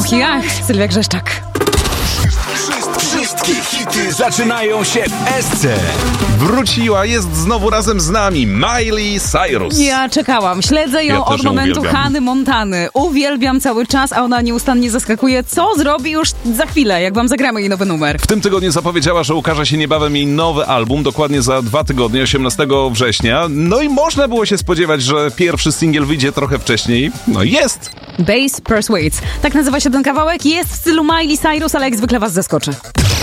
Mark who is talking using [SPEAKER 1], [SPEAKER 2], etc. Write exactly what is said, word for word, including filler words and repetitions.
[SPEAKER 1] Och jach, Sylwia Grzeszczak.
[SPEAKER 2] Wszystkie hity zaczynają się w S C.
[SPEAKER 3] Wróciła, jest znowu razem z nami Miley Cyrus.
[SPEAKER 1] Ja czekałam, śledzę ją
[SPEAKER 3] Ja też
[SPEAKER 1] od
[SPEAKER 3] ją
[SPEAKER 1] momentu
[SPEAKER 3] uwielbiam.
[SPEAKER 1] Hany Montany. Uwielbiam cały czas, a ona nieustannie zaskakuje. Co zrobi już za chwilę, jak wam zagramy jej nowy numer?
[SPEAKER 3] W tym tygodniu zapowiedziała, że ukaże się niebawem jej nowy album, dokładnie za dwa tygodnie, osiemnastego września. No i można było się spodziewać, że pierwszy singiel wyjdzie trochę wcześniej. No i jest.
[SPEAKER 1] Bass Persuades. Tak nazywa się ten kawałek. Jest w stylu Miley Cyrus, ale jak zwykle was zaskoczy.